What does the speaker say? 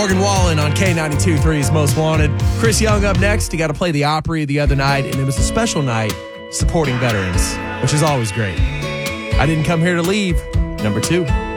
Morgan Wallen on K92.3's Most Wanted. Chris Young up next. He got to play the Opry the other night, and it was a special night supporting veterans, which is always great. I Didn't Come Here to Leave, number 2.